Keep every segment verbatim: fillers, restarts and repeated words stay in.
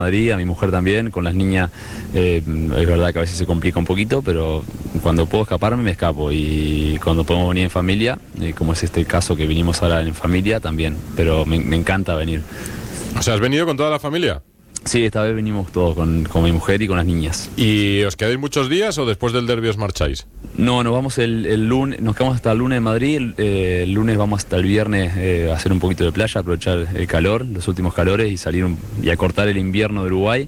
Madrid, a mi mujer también, con las niñas eh, es verdad que a veces se complica un poquito, pero cuando puedo escaparme me escapo, y cuando podemos venir en familia, eh, como es este caso que vinimos ahora en familia también, pero me, me encanta venir. O sea, ¿has venido con toda la familia? Sí, esta vez venimos todos con, con mi mujer y con las niñas. ¿Y os quedáis muchos días o después del derbi os marcháis? No, nos vamos el, el lunes, nos quedamos hasta el lunes en Madrid, el, eh, el lunes vamos hasta el viernes eh, a hacer un poquito de playa, aprovechar el calor, los últimos calores y salir un, y acortar el invierno de Uruguay,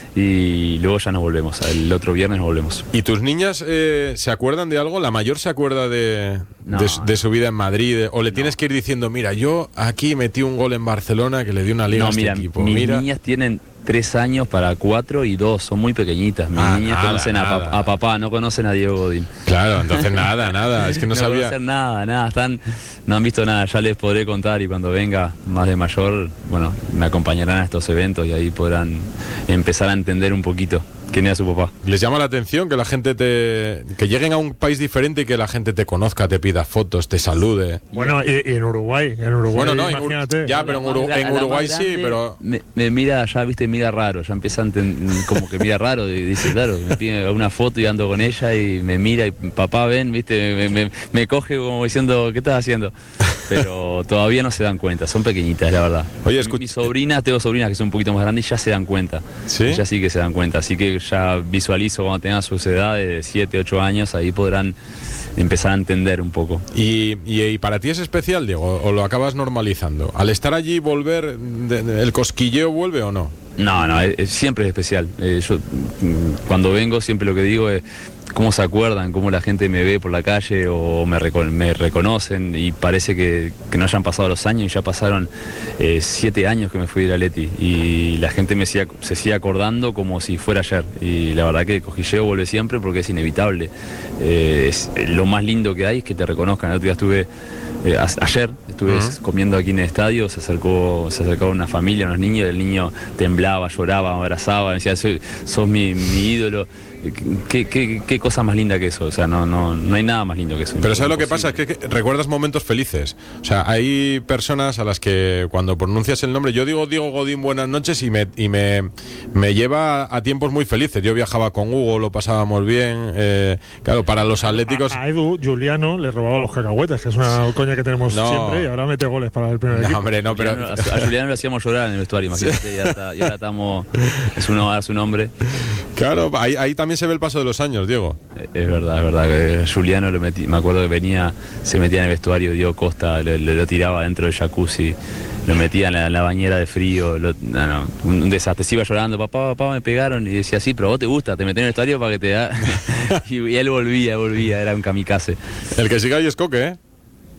y luego ya nos volvemos, el otro viernes nos volvemos. ¿Y tus niñas eh, se acuerdan de algo? ¿La mayor se acuerda de, no, de, de su vida en Madrid? ¿O le tienes no. que ir diciendo, mira, yo aquí metí un gol en Barcelona que le di una liga no, a este mira, equipo? Mis mira. niñas tienen tres años para cuatro y dos, son muy pequeñitas. Mis ah, niñas nada, conocen nada. A, pa, a papá, no conocen a Diego Godín. Claro, entonces nada, nada, es que no, no sabía. conocen nada, nada, están, no han visto nada, ya les podré contar, y cuando venga más de mayor, bueno, me acompañarán a estos eventos y ahí podrán empezar a entender un poquito quién era su papá. ¿Les llama la atención que la gente te... que lleguen a un país diferente y que la gente te conozca, te pida fotos, te salude? Bueno, y, y en Uruguay, en Uruguay, bueno, no, imagínate. En, ya, pero en, Uru, en Uruguay sí, pero... Me, me mira, ya viste, mira raro, ya empieza a enten- como que mira raro, y dice, claro, me pide una foto y ando con ella y me mira y papá, ven, viste, me, me, me coge como diciendo, ¿qué estás haciendo? Pero todavía no se dan cuenta, son pequeñitas, la verdad. Oye, escucha... Mis sobrinas, tengo sobrinas que son un poquito más grandes y ya se dan cuenta. ¿Sí? Ya sí que se dan cuenta, así que ya visualizo cuando tengan su edad de siete, ocho años, ahí podrán empezar a entender un poco. ¿Y, y, y para ti es especial, Diego, o lo acabas normalizando? ¿Al estar allí volver, de, de, el cosquilleo vuelve o no? No, no, es, siempre es especial. Eh, yo cuando vengo siempre lo que digo es cómo se acuerdan, cómo la gente me ve por la calle o me, reco- me reconocen, y parece que, que no hayan pasado los años, y ya pasaron eh, siete años que me fui de la Leti y la gente me sigue, se sigue acordando como si fuera ayer, y la verdad que el cosquilleo vuelve siempre porque es inevitable. Eh, es, lo más lindo que hay es que te reconozcan. El otro día estuve Eh, a, ayer estuve uh-huh. comiendo aquí en el estadio, se acercó se acercó una familia, unos niños, el niño temblaba, lloraba, me abrazaba, me decía, sos, sos mi, mi ídolo. ¿Qué, qué, qué cosa más linda que eso? O sea, no, no, no hay nada más lindo que eso. Pero ¿sabes lo que pasa? Es que, que recuerdas momentos felices. O sea, hay personas a las que cuando pronuncias el nombre, yo digo Diego Godín, buenas noches, y me, y me, me lleva a tiempos muy felices. Yo viajaba con Hugo, lo pasábamos bien. Eh, claro, para los atléticos... A, a Edu, Juliano, le robaba los cacahuetes, que es una coña que tenemos no. siempre, y ahora mete goles para el primer no, equipo. Hombre, no, pero... Juliano, a, a Juliano lo hacíamos llorar en el vestuario, imagínate, y ahora, y ahora estamos... Es un, es un hombre. Claro, ahí, ahí también se ve el paso de los años, Diego. Es verdad, es verdad. Que Juliano lo metí, me acuerdo que venía, se metía en el vestuario, Diego Costa, le, le, lo tiraba dentro del jacuzzi, lo metía en la, en la bañera de frío, lo, no, no, un, un desastre. Se iba llorando, papá, papá, me pegaron, y decía, sí, pero vos te gusta, te metés en el vestuario para que te da. y, y él volvía, volvía, era un kamikaze. El que sigue ahí es Coque, ¿eh?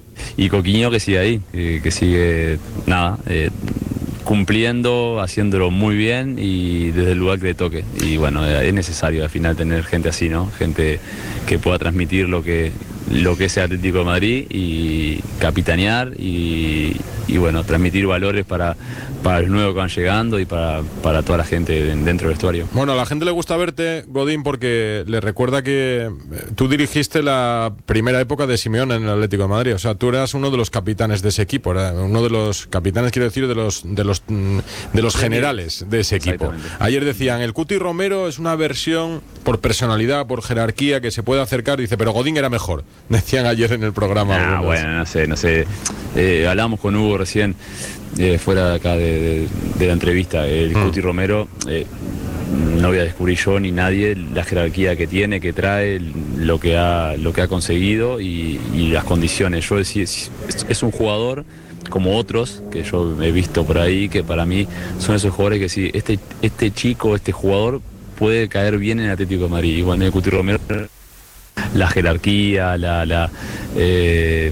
Y Coquiño que sigue ahí, eh, que sigue, nada, eh, cumpliendo, haciéndolo muy bien y desde el lugar que le toque. Y bueno, es necesario al final tener gente así, ¿no? Gente que pueda transmitir lo que, lo que es el Atlético de Madrid y capitanear y, y bueno, transmitir valores para, para los nuevos que van llegando y para, para toda la gente dentro del vestuario. Bueno, a la gente le gusta verte, Godín, porque le recuerda que tú dirigiste la primera época de Simeone en el Atlético de Madrid. O sea, tú eras uno de los capitanes de ese equipo, ¿verdad? Uno de los capitanes, quiero decir, de los de los de los generales de ese equipo. Ayer decían, el Cuti Romero es una versión por personalidad, por jerarquía, que se puede acercar. Dice, pero Godín era mejor. Decían ayer en el programa. Ah, algunos. bueno, no sé, no sé. Eh, hablamos con Hugo recién, eh, fuera de acá de, de, de la entrevista. El mm. Cuti Romero, eh, no voy a descubrir yo ni nadie la jerarquía que tiene, que trae, lo que ha, lo que ha conseguido y, y las condiciones. Yo decía, es, es un jugador como otros que yo he visto por ahí, que para mí son esos jugadores que si este, este chico, este jugador puede caer bien en el Atlético de Madrid. Igual en el Cuti Romero, la jerarquía, la, la, eh,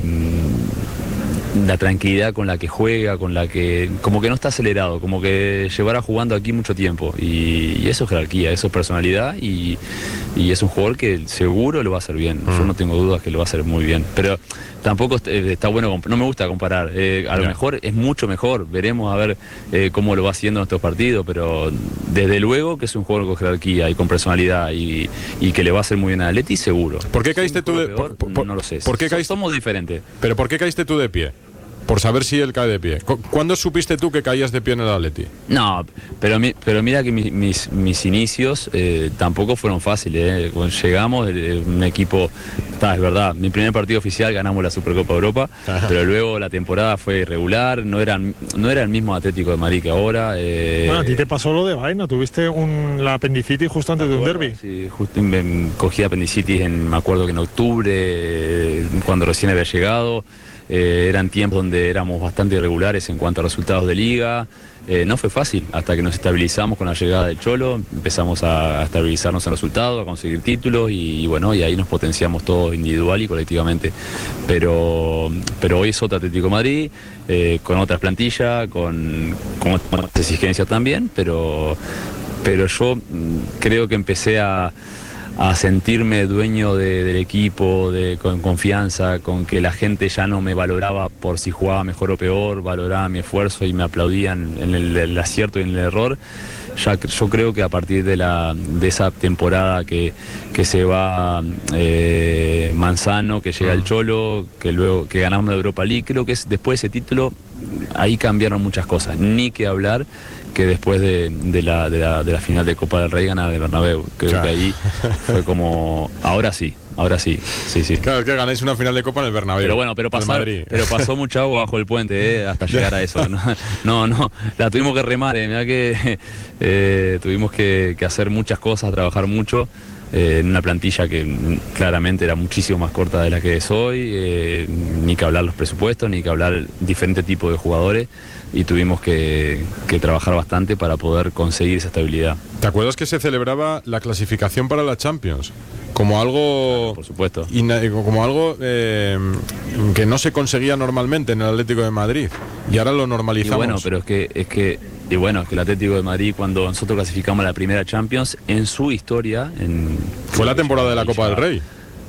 la tranquilidad con la que juega, con la que como que no está acelerado, como que llevará jugando aquí mucho tiempo y, y eso es jerarquía, eso es personalidad y, y es un jugador que seguro lo va a hacer bien. Mm. Yo no tengo dudas que lo va a hacer muy bien, pero tampoco está bueno, no me gusta comparar, eh, a lo mejor es mucho mejor, veremos a ver eh, cómo lo va haciendo en estos partidos, pero desde luego que es un jugador con jerarquía y con personalidad y, y que le va a hacer muy bien a Atleti, seguro. ¿Por qué caíste tú de peor, por, por, no lo sé, ¿por qué caíste, somos diferentes. pero por qué caíste tú de pie? por saber si él cae de pie. ¿Cuándo supiste tú que caías de pie en el Atleti? No, pero, mi, pero mira que mi, mis, mis inicios eh, tampoco fueron fáciles. Eh. Cuando llegamos, eh, un equipo, está, es verdad, mi primer partido oficial ganamos la Supercopa Europa, Ajá. pero luego la temporada fue irregular, no era, no era el mismo Atlético de Madrid que ahora. Eh, bueno, a ti te pasó lo de vaina, tuviste un, la apendicitis justo antes de un derbi. Sí, justo me cogí apendicitis, en, me acuerdo que en octubre, eh, cuando recién había llegado. Eh, eran tiempos donde éramos bastante irregulares en cuanto a resultados de liga. Eh, no fue fácil, hasta que nos estabilizamos con la llegada del Cholo, empezamos a, a estabilizarnos en resultados, a conseguir títulos y, y bueno, y ahí nos potenciamos todos individual y colectivamente. Pero, pero hoy es otro Atlético de Madrid, eh, con otras plantillas, con, con otras exigencias también, pero, pero yo creo que empecé a... a sentirme dueño de, del equipo, de, con confianza, con que la gente ya no me valoraba por si jugaba mejor o peor, valoraba mi esfuerzo y me aplaudían en el, el acierto y en el error. Ya, yo creo que a partir de, la, de esa temporada que, que se va eh, Manzano, que llega el Cholo, que luego que ganamos la Europa League, creo que es, después de ese título, ahí cambiaron muchas cosas, ni que hablar que después de, de, la, de, la, de la final de Copa del Rey ganar de Bernabéu. Creo claro. que ahí fue como, ahora sí, ahora sí, sí, sí. Claro, es que ganáis una final de Copa en el Bernabéu. Pero bueno, pero pasó, pero pasó mucha agua bajo el puente, eh, hasta llegar a eso. No, no, no, la tuvimos que remar, eh, mirá que eh, tuvimos que, que hacer muchas cosas, trabajar mucho. Eh, en una plantilla que claramente era muchísimo más corta de la que es hoy, eh, ni que hablar los presupuestos, ni que hablar diferentes tipos de jugadores, y tuvimos que, que trabajar bastante para poder conseguir esa estabilidad. ¿Te acuerdas que se celebraba la clasificación para la Champions? Como algo, por supuesto, como algo eh, que no se conseguía normalmente en el Atlético de Madrid, y ahora lo normalizamos. Y bueno, pero es que es que y bueno, es que el Atlético de Madrid, cuando nosotros clasificamos a la primera Champions, en su historia, en fue la temporada de la Copa del Rey.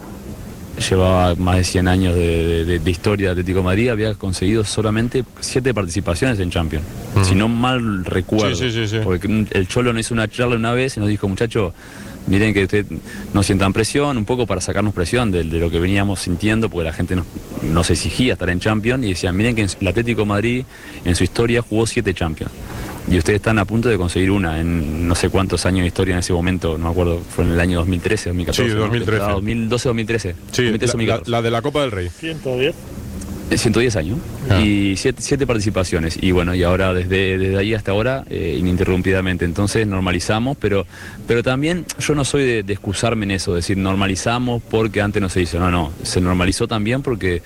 Llevaba más de cien años de, de, de historia de Atlético de Madrid, había conseguido solamente siete participaciones en Champions, mm. si no mal recuerdo, sí, sí, sí, sí. porque el Cholo nos hizo una charla una vez y nos dijo, muchachos, miren que ustedes no sientan presión, un poco para sacarnos presión de, de lo que veníamos sintiendo, porque la gente nos, nos exigía estar en Champions, y decían, miren que el Atlético de Madrid en su historia jugó siete Champions. Y ustedes están a punto de conseguir una en no sé cuántos años de historia en ese momento, no me acuerdo, fue en el año dos mil trece, dos mil catorce. Sí, dos mil trece. ¿no? dos mil doce, dos mil trece. Sí, dos mil trece, la, la, la de la Copa del Rey. ciento diez. ciento diez años ah. y siete, siete participaciones, y bueno, y ahora desde, desde ahí hasta ahora eh, ininterrumpidamente, entonces normalizamos, pero pero también yo no soy de, de excusarme en eso, decir normalizamos porque antes no se hizo, no, no, se normalizó también porque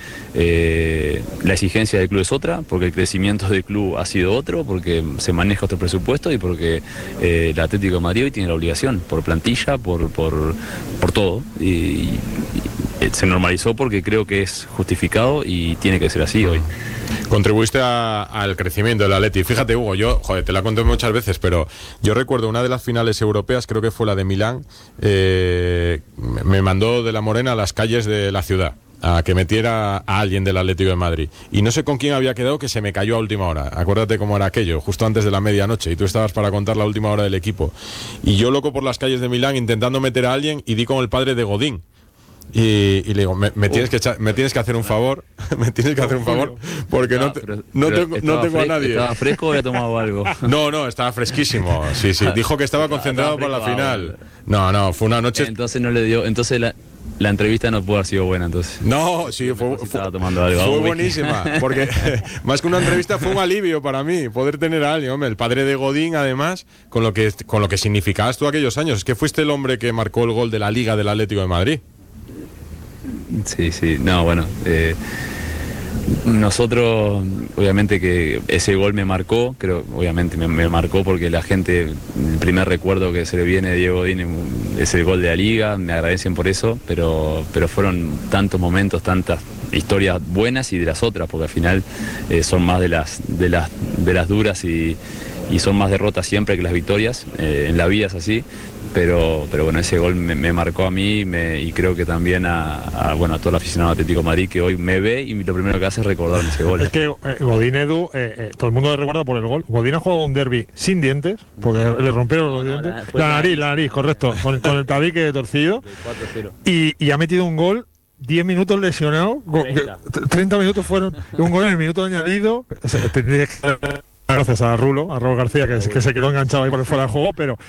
eh, la exigencia del club es otra, porque el crecimiento del club ha sido otro, porque se maneja otro presupuesto y porque eh, el Atlético de Madrid hoy tiene la obligación, por plantilla, por, por, por todo, y, y se normalizó porque creo que es justificado y tiene que ser así hoy. Contribuiste al crecimiento del Atleti. Fíjate, Hugo, yo, joder, te la conté muchas veces, pero yo recuerdo una de las finales europeas, creo que fue la de Milán, eh, me mandó de la Morena a las calles de la ciudad a que metiera a alguien del Atlético de Madrid, y no sé con quién había quedado, que se me cayó a última hora. Acuérdate cómo era aquello, justo antes de la medianoche, y tú estabas para contar la última hora del equipo, y yo loco por las calles de Milán intentando meter a alguien, y di con el padre de Godín. Y, y le digo, me, me, tienes que echar, me tienes que hacer un favor, me tienes que hacer un favor, porque no, te, no tengo, no tengo a nadie. ¿Estaba fresco o había tomado algo? No, no, estaba fresquísimo, sí, sí. Dijo que estaba concentrado para la final. No, no, fue una noche... Entonces no le dio, entonces la... La entrevista no pudo haber sido buena, entonces. No, sí, fue, fue, tomando algo, fue buenísima, porque más que una entrevista fue un alivio para mí, poder tener a alguien, hombre, el padre de Godín, además, con lo que con lo que significabas tú aquellos años. Es que fuiste el hombre que marcó el gol de la Liga del Atlético de Madrid. Sí, sí, no, bueno, eh, nosotros, obviamente que ese gol me marcó, creo, obviamente me, me marcó porque la gente, el primer recuerdo que se le viene a Diego Godín es el gol de la Liga, me agradecen por eso, pero, pero fueron tantos momentos, tantas historias buenas y de las otras, porque al final eh, son más de las, de las, de las duras y, y son más derrotas siempre que las victorias, eh, en la vida es así. Pero, pero bueno, ese gol me, me marcó a mí me, y creo que también a, a, bueno, a todo el aficionado Atlético de Madrid, que hoy me ve y lo primero que hace es recordarme ese gol. Es que eh, Godín, Edu, eh, eh, todo el mundo le recuerda por el gol. Godín ha jugado un derbi sin dientes, porque le rompieron los dientes. No, la nariz, la nariz, correcto, con, con el tabique torcido. Y, y ha metido un gol diez minutos lesionado, go- treinta. que- treinta minutos fueron, un gol en el minuto añadido. Se- tendría que- Gracias a Rulo, a Raúl García, que, que se quedó enganchado ahí por el fuera de juego, pero